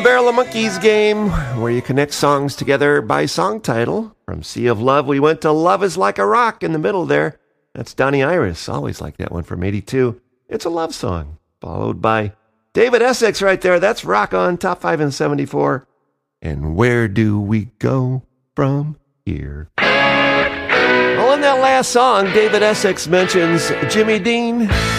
Barrel of Monkeys game, where you connect songs together by song title. From Sea of Love, we went to Love is Like a Rock in the middle there. That's Donnie Iris. Always like that one from 82. It's a love song. Followed by David Essex right there. That's Rock On, top 5 in 74. And where do we go from here? Well, in that last song, David Essex mentions Jimmy Dean.